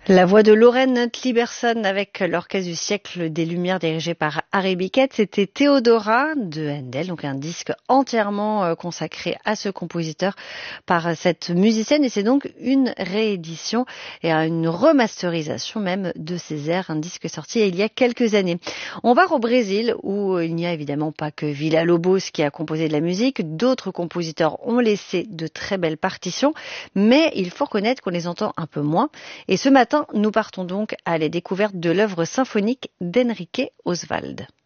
La voix de Lorraine Tliberson avec l'Orchestre du siècle des Lumières dirigé par Harry Bickett, c'était Théodora de Handel, donc un disque entièrement consacré à ce compositeur par cette musicienne, et c'est donc une réédition et une remasterisation même de ses airs, un disque sorti il y a quelques années. On va au Brésil où il n'y a évidemment pas que Villa-Lobos qui a composé de la musique, d'autres compositeurs ont laissé de très belles partitions, mais il faut reconnaître qu'on les entend un peu moins. Et ce matin, nous partons donc à la découverte de l'œuvre symphonique d'Henrique Oswald.